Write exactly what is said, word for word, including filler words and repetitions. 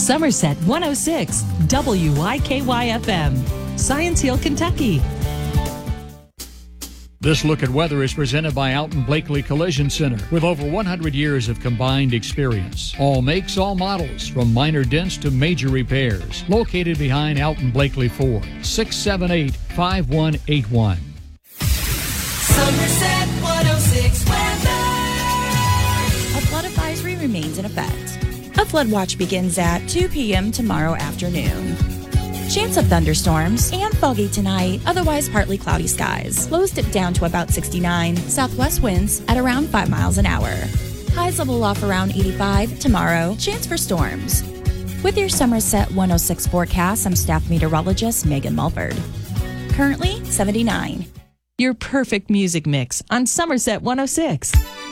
Somerset one oh six, W Y K Y F M, Science Hill, Kentucky. This look at weather is presented by Alton Blakely Collision Center with over one hundred years of combined experience. All makes, all models, from minor dents to major repairs. Located behind Alton Blakely Ford, six seven eight, five one eight one. Somerset one oh six weather. A flood advisory remains in effect. A flood watch begins at two p.m. tomorrow afternoon. Chance of thunderstorms and foggy tonight, otherwise partly cloudy skies. Lows dip down to about sixty-nine, southwest winds at around five miles an hour. Highs level off around eighty-five tomorrow, chance for storms. With your Somerset one oh six forecast, I'm staff meteorologist Megan Mulford. Currently seventy-nine. Your perfect music mix on Somerset one oh six.